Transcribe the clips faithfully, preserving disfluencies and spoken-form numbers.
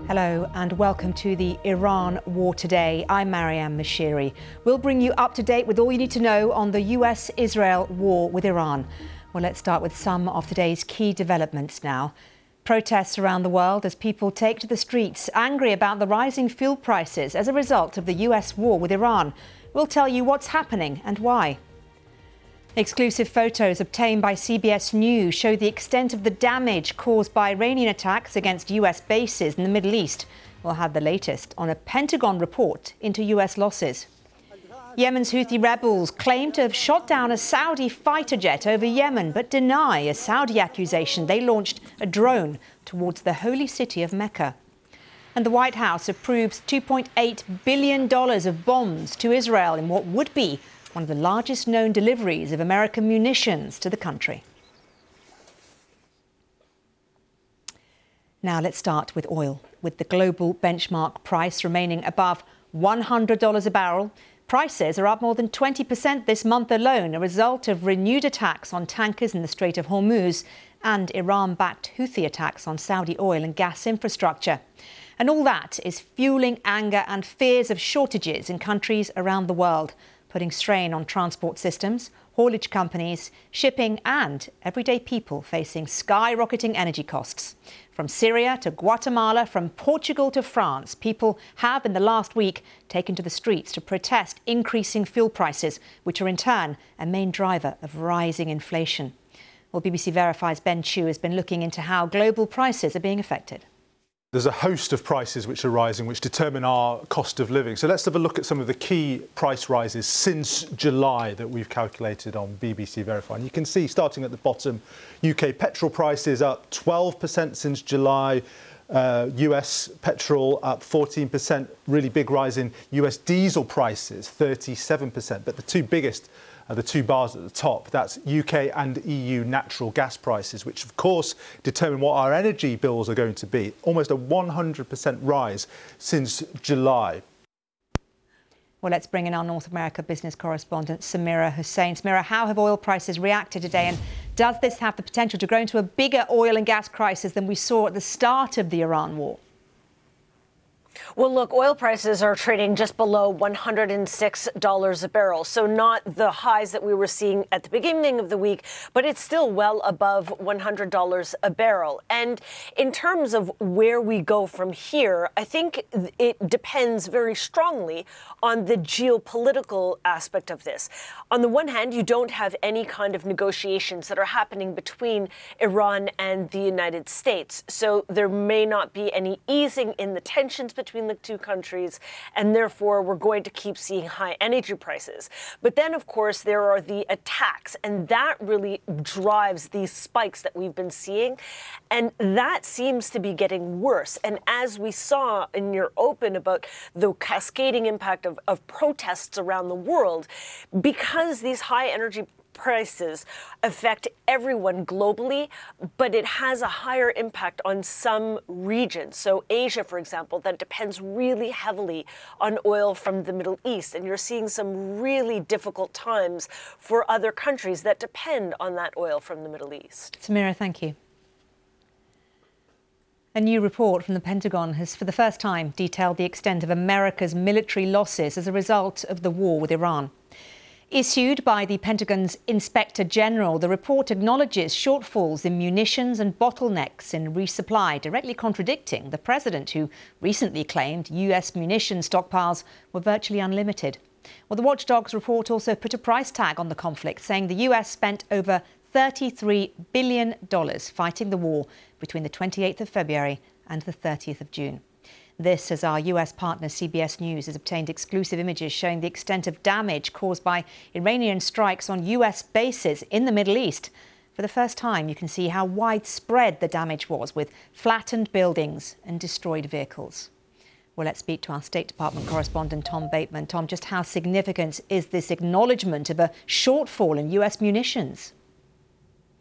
Hello and welcome to the Iran War Today. I'm Marianne Mashiri. We'll bring you up to date with all you need to know on the U S Israel war with Iran. Well, let's start with some of today's key developments now. Protests around the world as people take to the streets, angry about the rising fuel prices as a result of the U S war with Iran. We'll tell you what's happening and why. Exclusive photos obtained by C B S News show the extent of the damage caused by Iranian attacks against U S bases in the Middle East. We'll have the latest on a Pentagon report into U S losses. Yemen's Houthi rebels claim to have shot down a Saudi fighter jet over Yemen, but deny a Saudi accusation they launched a drone towards the holy city of Mecca. And the White House approves two point eight billion dollars of bombs to Israel in what would be one of the largest known deliveries of American munitions to the country. Now let's start with oil. With the global benchmark price remaining above one hundred dollars a barrel, prices are up more than twenty percent this month alone, a result of renewed attacks on tankers in the Strait of Hormuz and Iran-backed Houthi attacks on Saudi oil and gas infrastructure. And all that is fueling anger and fears of shortages in countries around the world, putting strain on transport systems, haulage companies, shipping and everyday people facing skyrocketing energy costs. From Syria to Guatemala, from Portugal to France, people have in the last week taken to the streets to protest increasing fuel prices, which are in turn a main driver of rising inflation. Well, B B C Verify's Ben Chu has been looking into how global prices are being affected. There's a host of prices which are rising, which determine our cost of living. So let's have a look at some of the key price rises since July that we've calculated on B B C Verify. And you can see, starting at the bottom, U K petrol prices up twelve percent since July. Uh, U S petrol up fourteen percent. Really big rise in U S diesel prices, thirty-seven percent. But the two biggest Uh, the two bars at the top, that's U K and E U natural gas prices, which of course determine what our energy bills are going to be. Almost a one hundred percent rise since July. Well, let's bring in our North America business correspondent, Samira Hussain. Samira, how have oil prices reacted today? And does this have the potential to grow into a bigger oil and gas crisis than we saw at the start of the Iran war? Well, look, oil prices are trading just below one hundred six dollars a barrel, so not the highs that we were seeing at the beginning of the week, but it's still well above one hundred dollars a barrel. And in terms of where we go from here, I think it depends very strongly on the geopolitical aspect of this. On the one hand, you don't have any kind of negotiations that are happening between Iran and the United States, so there may not be any easing in the tensions between between the two countries, and therefore we're going to keep seeing high energy prices. But then, of course, there are the attacks, and that really drives these spikes that we've been seeing, and that seems to be getting worse. And as we saw in your open about the cascading impact of, of protests around the world, because these high energy prices affect everyone globally, but it has a higher impact on some regions. So Asia, for example, that depends really heavily on oil from the Middle East. And you're seeing some really difficult times for other countries that depend on that oil from the Middle East. Samira, thank you. A new report from the Pentagon has, for the first time, detailed the extent of America's military losses as a result of the war with Iran. Issued by the Pentagon's Inspector General, the report acknowledges shortfalls in munitions and bottlenecks in resupply, directly contradicting the president, who recently claimed U S munition stockpiles were virtually unlimited. Well, the watchdog's report also put a price tag on the conflict, saying the U S spent over thirty-three billion dollars fighting the war between the twenty-eighth of February and the thirtieth of June. This, as our U S partner C B S News has obtained exclusive images showing the extent of damage caused by Iranian strikes on U S bases in the Middle East. For the first time, you can see how widespread the damage was, with flattened buildings and destroyed vehicles. Well, let's speak to our State Department correspondent, Tom Bateman. Tom, just how significant is this acknowledgement of a shortfall in U S munitions?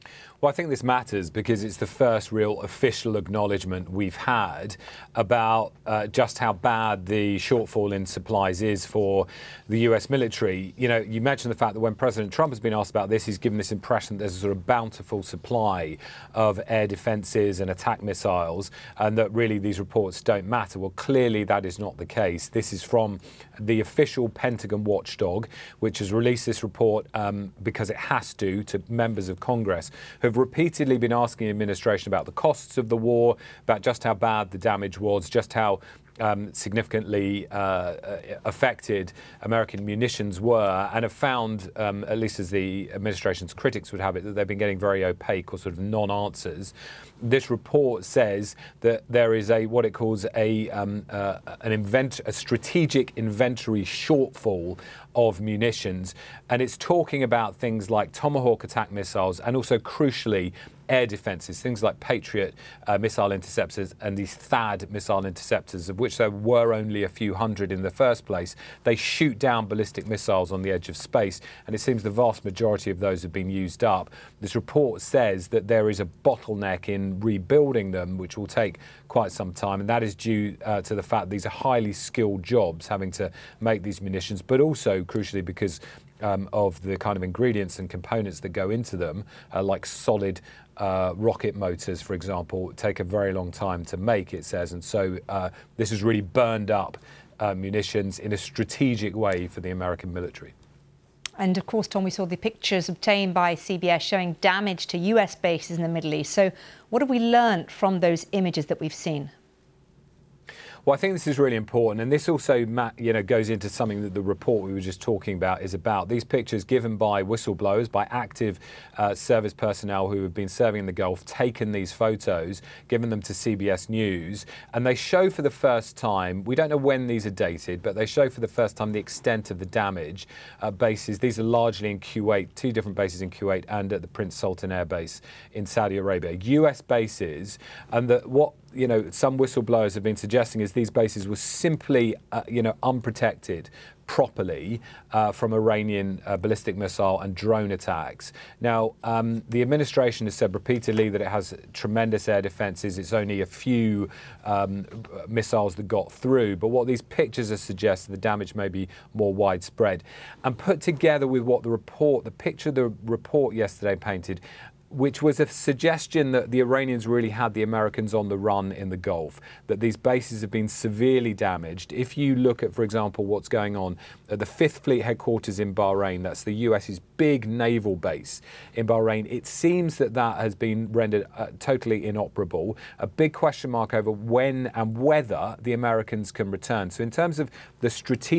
Well, I think this matters because it's the first real official acknowledgement we've had about uh, just how bad the shortfall in supplies is for the U S military. You know, you mentioned the fact that when President Trump has been asked about this, he's given this impression that there's a sort of bountiful supply of air defences and attack missiles, and that really these reports don't matter. Well, clearly that is not the case. This is from the official Pentagon watchdog, which has released this report um, because it has to, to members of Congress who have repeatedly been asking the administration about the costs of the war, about just how bad the damage was, just how Um, significantly uh, affected American munitions were, and have found, um, at least as the administration's critics would have it, that they've been getting very opaque or sort of non-answers. This report says that there is a what it calls a um, uh, an invent a strategic inventory shortfall of munitions, and it's talking about things like Tomahawk attack missiles and also, crucially, air defences, things like Patriot uh, missile interceptors and these THAAD missile interceptors, of which there were only a few hundred in the first place. They shoot down ballistic missiles on the edge of space, and it seems the vast majority of those have been used up. This report says that there is a bottleneck in rebuilding them, which will take quite some time, and that is due uh, to the fact that these are highly skilled jobs having to make these munitions, but also, crucially, because Um, of the kind of ingredients and components that go into them, uh, like solid uh, rocket motors, for example, take a very long time to make, it says. And so uh, this has really burned up uh, munitions in a strategic way for the American military. And of course, Tom, we saw the pictures obtained by C B S showing damage to U S bases in the Middle East. So what have we learned from those images that we've seen? Well, I think this is really important, and this also, you know, goes into something that the report we were just talking about is about. These pictures given by whistleblowers, by active uh, service personnel who have been serving in the Gulf, taken these photos, given them to C B S News, and they show for the first time, we don't know when these are dated, but they show for the first time the extent of the damage. Uh, bases, these are largely in Kuwait, two different bases in Kuwait and at the Prince Sultan Air Base in Saudi Arabia. U S bases, and that what you know, some whistleblowers have been suggesting is these bases were simply, uh, you know, unprotected properly uh, from Iranian uh, ballistic missile and drone attacks. Now, um, the administration has said repeatedly that it has tremendous air defences. It's only a few um, missiles that got through. But what these pictures are suggesting, the damage may be more widespread. And put together with what the report, the picture the report yesterday painted, which was a suggestion that the Iranians really had the Americans on the run in the Gulf, that these bases have been severely damaged. If you look at, for example, what's going on at the Fifth Fleet headquarters in Bahrain, that's the US's big naval base in Bahrain, it seems that that has been rendered uh, totally inoperable. A big question mark over when and whether the Americans can return. So in terms of the strategic